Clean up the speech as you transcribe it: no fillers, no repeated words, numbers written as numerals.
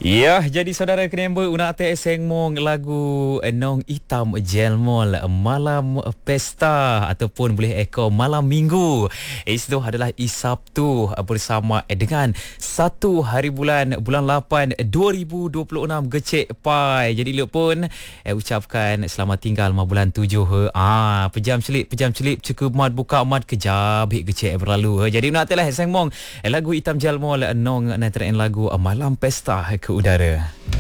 Ya, jadi saudara kenemba una ate sengmong lagu Nong Hitam Jelmol malam pesta ataupun boleh eko malam minggu. Itu adalah Sabtu bersama dengan 1 hari bulan 8 2026 gecek pai. Jadi luk pun ucapkan selamat tinggal 5 bulan 7 pejam celip cukup mat buka mat kejap gecek berlalu. Jadi una ate lah sengmong lagu Hitam Jelmol Nong nantikan lagu malam pesta ke udara.